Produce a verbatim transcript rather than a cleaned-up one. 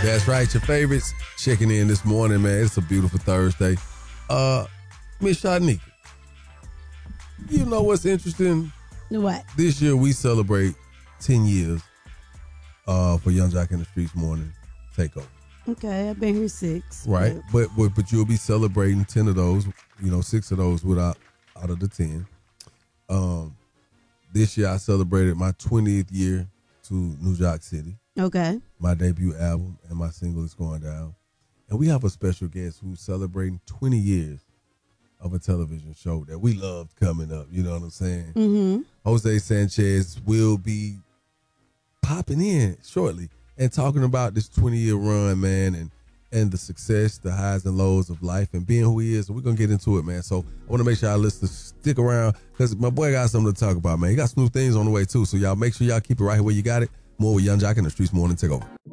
That's right, your favorites checking in this morning, man. It's a beautiful Thursday. Uh, Miss Shanika, you know what's interesting? What? This year we celebrate ten years uh, for Young Jock in the Streets Morning Takeover. Okay, I've been here six. Right, but, but but you'll be celebrating ten of those, you know, six of those without out of the ten. Um, this year I celebrated my twentieth year to New York City. Okay. My debut album and my single is going down. And we have a special guest who's celebrating twenty years of a television show that we loved coming up. You know what I'm saying? Mm-hmm. Jose Sanchez will be popping in shortly and talking about this twenty-year run, man, and and the success, the highs and lows of life and being who he is. So we're going to get into it, man. So I want to make sure our listeners stick around because my boy got something to talk about, man. He got some new things on the way, too. So y'all make sure y'all keep it right here where you got it. More with Young Jock in the Streets Morning Takeover.